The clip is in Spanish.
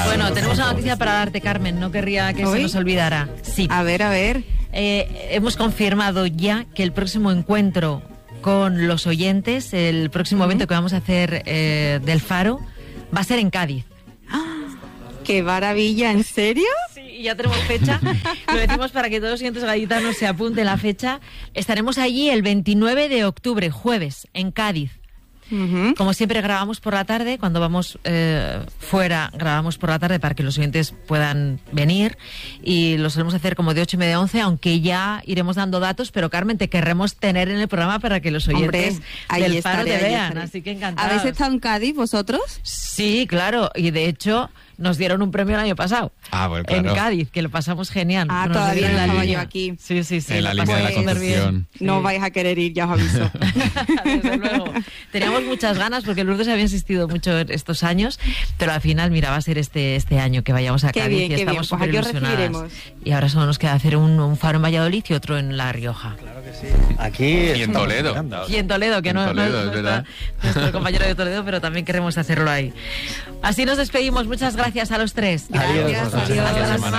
Bueno, tenemos una noticia para darte, Carmen. No querría que se nos olvidara. Sí. A ver. Hemos confirmado ya que el próximo encuentro con los oyentes, el próximo evento que vamos a hacer del Faro, va a ser en Cádiz. ¡Qué maravilla! ¿En serio? Sí, ya tenemos fecha. Lo decimos para que todos los oyentes gaditanos se apunten la fecha. Estaremos allí el 29 de octubre, jueves, en Cádiz. Como siempre grabamos por la tarde, cuando vamos fuera grabamos por la tarde para que los oyentes puedan venir, y lo solemos hacer como de 8:30 a 11, aunque ya iremos dando datos, pero Carmen, te querremos tener en el programa para que los oyentes del Faro te vean, así que encantados. ¿Habéis estado en Cádiz vosotros? Sí, claro, y de hecho nos dieron un premio el año pasado. Bueno, claro. En Cádiz, que lo pasamos genial. Todavía no estaba yo aquí. Sí. En la línea de la Concepción. No vais a querer ir, ya os aviso. Desde luego. Teníamos muchas ganas porque Lourdes había insistido mucho estos años, pero al final, mira, va a ser este año que vayamos a Cádiz y estamos súper ilusionadas. Y ahora solo nos queda hacer un Faro en Valladolid y otro en La Rioja. Claro que sí. Aquí y en Toledo. Y en Toledo, que no es nuestro compañero de Toledo, pero también queremos hacerlo ahí. Así nos despedimos. Muchas gracias a los tres. Gracias. Adiós. Adiós.